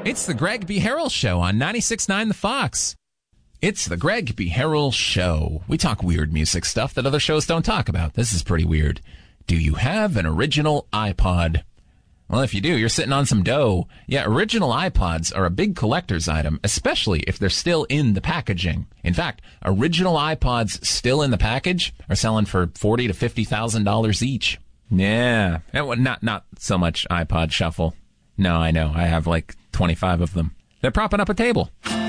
It's the Greg B. Harrell Show on 96.9 The Fox. It's the Greg B. Harrell Show. We talk weird music stuff that other shows don't talk about. This is pretty weird. Do you have an original iPod? Well, if you do, you're sitting on some dough. Yeah, original iPods are a big collector's item, especially if they're still in the packaging. In fact, original iPods still in the package are selling for $40,000 to $50,000 each. Yeah, not so much iPod Shuffle. No, I know. I have like 25 of them. They're propping up a table.